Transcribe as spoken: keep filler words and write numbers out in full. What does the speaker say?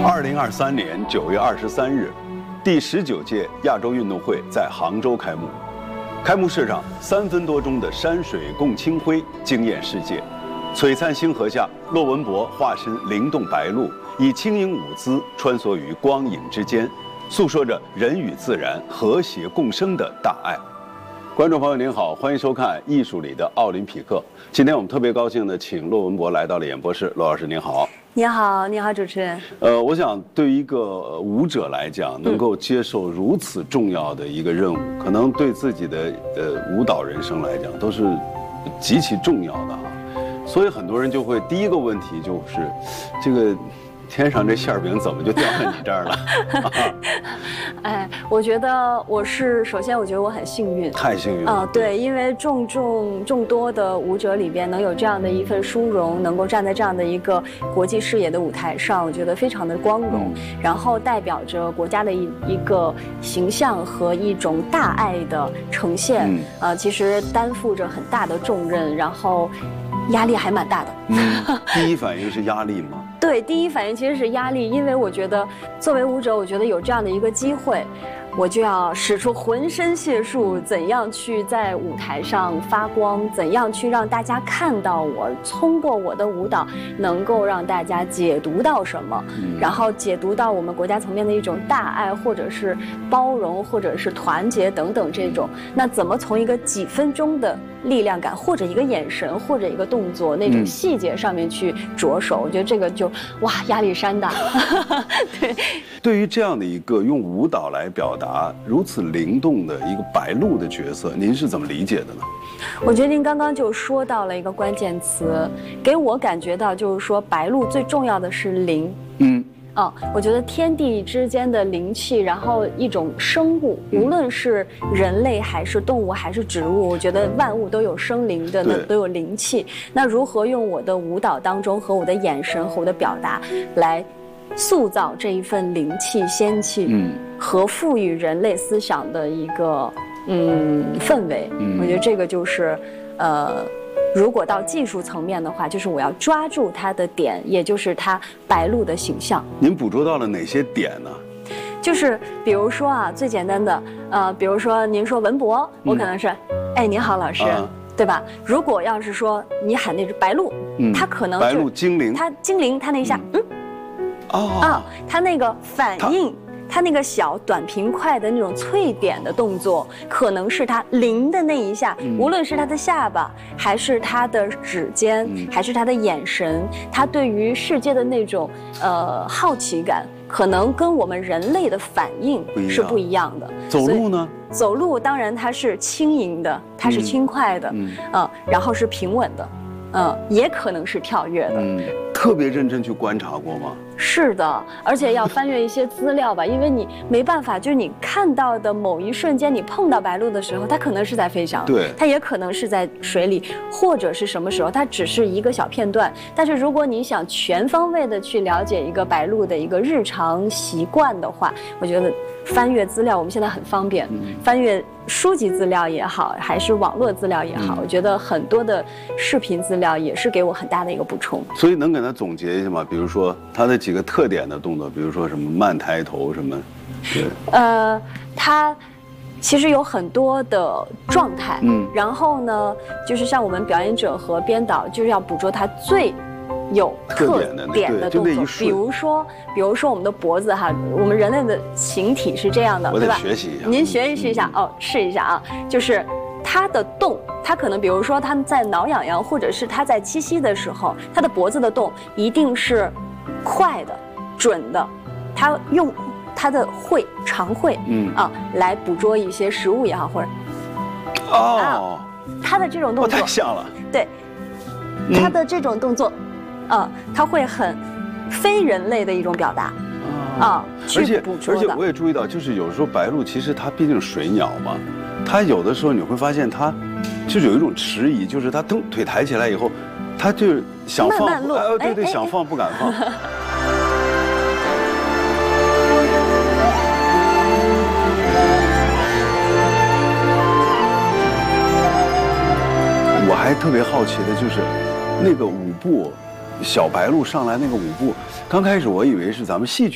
二零二三年九月二十三日，第十九届亚洲运动会在杭州开幕。开幕式上，三分多钟的山水共清辉惊艳世界。璀璨星河下，骆文博化身灵动白鹭，以轻盈舞姿穿梭于光影之间，诉说着人与自然和谐共生的大爱。观众朋友您好，欢迎收看《艺术里的奥林匹克》。今天我们特别高兴的请骆文博来到了演播室。骆老师您好。 你好，你好，主持人。 呃，我想对于一个舞者来讲，能够接受如此重要的一个任务，嗯、可能对自己的呃舞蹈人生来讲都是极其重要的哈。所以很多人就会第一个问题就是，这个天上这馅饼怎么就掉在你这儿了？ 哎，我觉得我是首先，我觉得我很幸运， 太幸运了。 啊、呃，对，因为众众众多的舞者里边，能有这样的一份殊荣，能够站在这样的一个国际视野的舞台上，我觉得非常的光荣。嗯、然后代表着国家的一一个形象和一种大爱的呈现，嗯、呃，其实担负着很大的重任，然后压力还蛮大的。 嗯，第一反应是压力吗？ 对，第一反应其实是压力，因为我觉得作为舞者，我觉得有这样的一个机会，我就要使出浑身解数，怎样去在舞台上发光，怎样去让大家看到我，通过我的舞蹈能够让大家解读到什么，嗯、然后解读到我们国家层面的一种大爱，或者是包容，或者是团结等等这种。那怎么从一个几分钟的力量感，或者一个眼神，或者一个动作那种细节上面去着手，嗯、我觉得这个就哇压力山大。对， 对于这样的一个用舞蹈来表达如此灵动的一个白鹭的角色，您是怎么理解的呢？ 我觉得您刚刚就说到了一个关键词，给我感觉到就是说白鹭最重要的是灵。嗯。啊、哦，我觉得天地之间的灵气，然后一种生物，无论是人类还是动物还是植物，我觉得万物都有生灵的，那都有灵气。那如何用我的舞蹈当中和我的眼神和我的表达来塑造这一份灵气、仙气，嗯，和赋予人类思想的一个嗯氛围，嗯，我觉得这个就是呃。如果到技术层面的话，就是我要抓住它的点，也就是它白鹭的形象。 您捕捉到了哪些点呢？ 就是比如说啊，最简单的，呃，比如说您说文博，我可能是，嗯、哎，您好，老师，啊、对吧？如果要是说你喊那只白鹭，嗯，它可能白鹭精灵， 它精灵，它那一下，嗯，嗯哦啊，它那个反应。它那个小短平快的那种脆点的动作，可能是它灵的那一下，嗯、无论是它的下巴，还是它的指尖，嗯、还是它的眼神，它对于世界的那种呃好奇感，可能跟我们人类的反应是不一样的。 走路呢？ 走路当然它是轻盈的，它是轻快的，嗯，呃，然后是平稳的，嗯、呃，也可能是跳跃的。嗯， 特别认真去观察过吗？ 是的，而且要翻阅一些资料吧，因为你没办法，就是你看到的某一瞬间，你碰到白鹭的时候，它可能是在飞翔， 对， 它也可能是在水里，或者是什么时候，它只是一个小片段。但是如果你想全方位的去了解一个白鹭的一个日常习惯的话，我觉得翻阅资料，我们现在很方便，嗯、翻阅书籍资料也好，还是网络资料也好，嗯、我觉得很多的视频资料也是给我很大的一个补充。 所以能给他总结一下吗？比如说他的几个特点的动作，比如说什么慢抬头什么，对， 呃，他其实有很多的状态，嗯，然后呢，就是像我们表演者和编导，就是要捕捉他最有特点的动作，比如说，比如说我们的脖子哈，我们人类的形体是这样的，对吧？ 学习一下， 您学习一下、嗯、哦，试一下啊，就是它的动，它可能比如说它在挠痒痒，或者是它在栖息的时候，它的脖子的动一定是快的、准的，它用它的喙、长喙，嗯啊，来捕捉一些食物也好，或者哦，啊、 它的这种动作、 哦、太像了， 对，它的这种动作。嗯啊，它会很非人类的一种表达，啊， 而且而且我也注意到，就是有时候白鹭其实它毕竟是水鸟嘛，它有的时候你会发现它就是有一种迟疑，就是它蹬腿抬起来以后，它就是想放， 慢慢落， 哎对对，想放不敢放。我还特别好奇的就是那个舞步。小白鹭上来那个舞步，刚开始我以为是咱们戏剧